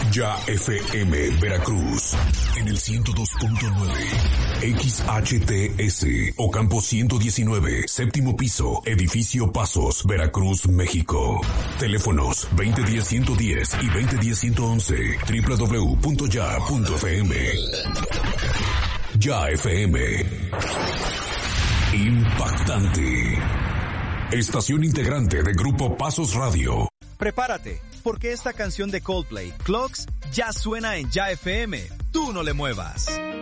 Ya FM Veracruz en el 102.9 XHTS Ocampo 119, séptimo piso, edificio Pasos, Veracruz, México. Teléfonos 2010-110 y 2010-111, www.ya.fm. Ya FM. Impactante. Estación integrante de Grupo Pasos Radio. Prepárate, porque esta canción de Coldplay, Clocks, ya suena en Ya FM. Tú no le muevas.